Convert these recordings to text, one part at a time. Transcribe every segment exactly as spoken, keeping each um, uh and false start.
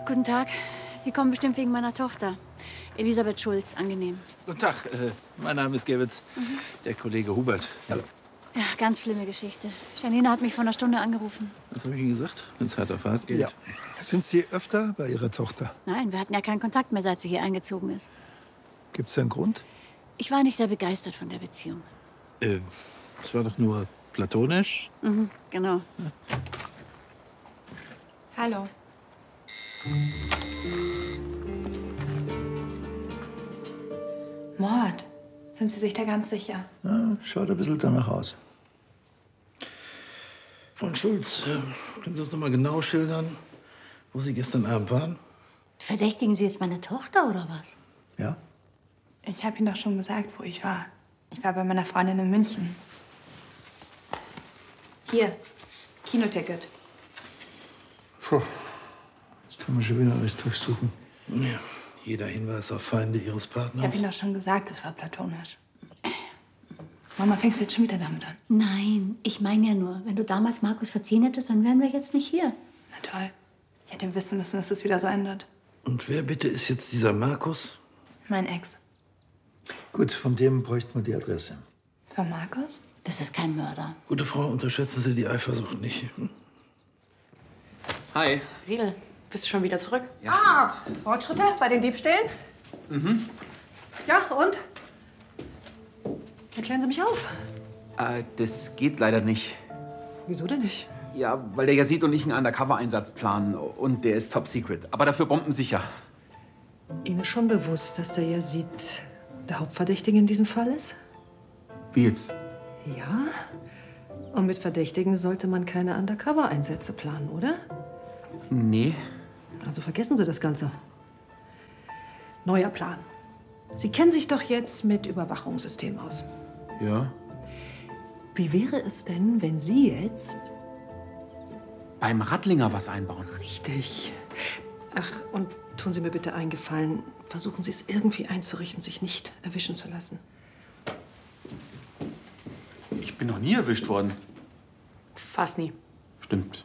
Guten Tag. Sie kommen bestimmt wegen meiner Tochter. Elisabeth Schulz, angenehm. Guten Tag, äh, mein Name ist Gewitz. Mhm. Der Kollege Hubert. Hallo. Ja, ganz schlimme Geschichte. Janina hat mich vor einer Stunde angerufen. Was habe ich Ihnen gesagt, wenn es hart auf hart geht? Ja. Sind Sie öfter bei Ihrer Tochter? Nein, wir hatten ja keinen Kontakt mehr, seit sie hier eingezogen ist. Gibt es einen Grund? Ich war nicht sehr begeistert von der Beziehung. Äh, es war doch nur platonisch. Mhm, genau. Ja. Hallo. Mord. Sind Sie sich da ganz sicher? Ja, schaut ein bisschen danach aus. Frau Schulz, äh, können Sie uns noch mal genau schildern, wo Sie gestern Abend waren? Verdächtigen Sie jetzt meine Tochter oder was? Ja? Ich habe Ihnen doch schon gesagt, wo ich war. Ich war bei meiner Freundin in München. Hier, Kinoticket. Puh. Jetzt kann man schon wieder alles durchsuchen. Ja, jeder Hinweis auf Feinde Ihres Ich Partners. habe Ihnen doch schon gesagt, es war platonisch. Mama, fängst du jetzt schon wieder damit an? Nein, ich meine ja nur, wenn du damals Markus verziehen hättest, dann wären wir jetzt nicht hier. Na toll. Ich hätte wissen müssen, dass es wieder so ändert. Und wer bitte ist jetzt dieser Markus? Mein Ex. Gut, von dem bräuchte man die Adresse. Von Markus? Das ist kein Mörder. Gute Frau, unterschätzen Sie die Eifersucht nicht. Hm? Hi. Riedel, bist du schon wieder zurück? Ja. Ah, Fortschritte bei den Diebstählen? Mhm. Ja, und? Erklären Sie mich auf. Äh, das geht leider nicht. Wieso denn nicht? Ja, weil der Yazid und ich einen Undercover-Einsatz planen. Und der ist top secret. Aber dafür bombensicher. Ihnen ist schon bewusst, dass der Yazid der Hauptverdächtige in diesem Fall ist? Wie jetzt? Ja. Und mit Verdächtigen sollte man keine Undercover-Einsätze planen, oder? Nee. Also vergessen Sie das Ganze. Neuer Plan. Sie kennen sich doch jetzt mit Überwachungssystemen aus. Ja. Wie wäre es denn, wenn Sie jetzt... Beim Rattlinger was einbauen. Richtig. Ach, und tun Sie mir bitte einen Gefallen. Versuchen Sie es irgendwie einzurichten, sich nicht erwischen zu lassen. Ich bin noch nie erwischt worden. Fast nie. Stimmt.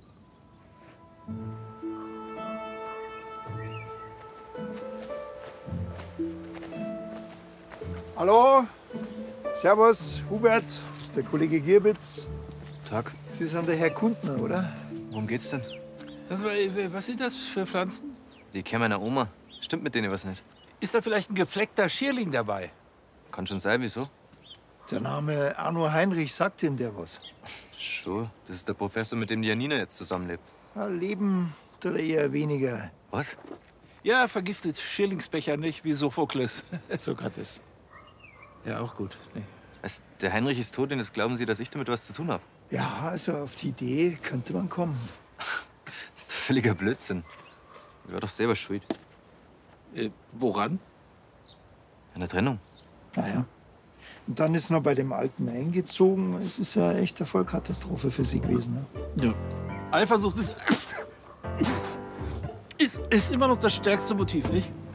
Hallo? Servus, Hubert. Das ist der Kollege Gierbitz. Tag. Sie sind der Herr Kundner, oder? Worum geht's denn? Das war, was sind das für Pflanzen? Die kennen meiner Oma. Stimmt mit denen was nicht? Ist da vielleicht ein gefleckter Schierling dabei? Kann schon sein, wieso? Der Name Arno Heinrich sagt Ihnen der was? Schon. Das ist der Professor, mit dem die Janina jetzt zusammenlebt. Ja, leben tut er eher weniger. Was? Ja, vergiftet Schierlingsbecher nicht, wie Sophokles. Sokrates. Ja, auch gut. Nee. Also, der Heinrich ist tot und jetzt glauben Sie, dass ich damit was zu tun habe? Ja, also auf die Idee könnte man kommen. Das ist doch völliger Blödsinn. Ich war doch selber schuld. Äh, woran? An der Trennung. Naja. Und dann ist noch bei dem Alten eingezogen. Es ist ja echt eine Vollkatastrophe für Sie gewesen. Ne? Ja. Eifersucht ist, ist, ist immer noch das stärkste Motiv, nicht?